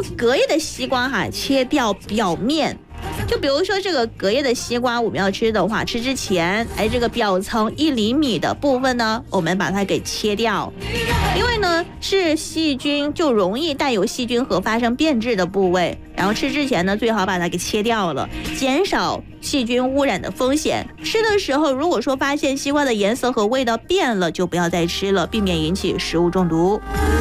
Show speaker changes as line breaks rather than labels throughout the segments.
隔夜的西瓜哈，切掉表面。就比如说这个隔夜的西瓜，我们要吃的话，吃之前，这个表层1厘米的部分呢，我们把它给切掉，因为呢是细菌就容易带有细菌和发生变质的部位，然后吃之前呢，最好把它给切掉了，减少细菌污染的风险。吃的时候，如果说发现西瓜的颜色和味道变了，就不要再吃了，避免引起食物中毒。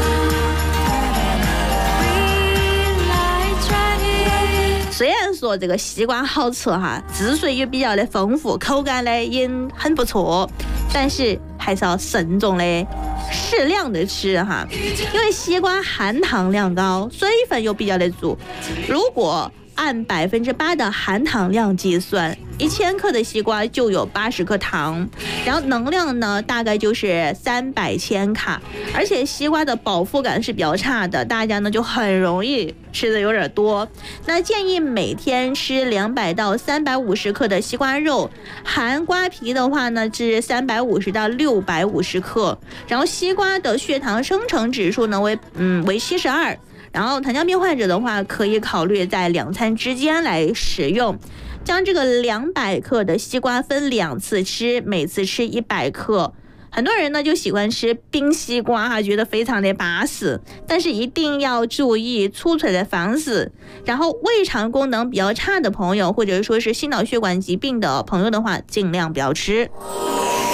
虽然说这个西瓜好吃哈，汁水也比较的丰富，口感呢也很不错，但是还是要慎重的适量的吃哈，因为西瓜含糖量高，水分又比较的足，如果按8%的含糖量计算，1000克的西瓜就有80克糖，然后能量呢大概就是300千卡，而且西瓜的饱腹感是比较差的，大家呢就很容易吃的有点多。那建议每天吃200到350克的西瓜肉，含瓜皮的话呢是350到650克，然后西瓜的血糖生成指数呢为72。然后糖尿病患者的话，可以考虑在2餐之间来使用，将这个200克的西瓜分2次吃，每次吃100克。很多人呢就喜欢吃冰西瓜哈，觉得非常的巴适，但是一定要注意储存的方式。然后胃肠功能比较差的朋友，或者说是心脑血管疾病的朋友的话，尽量不要吃。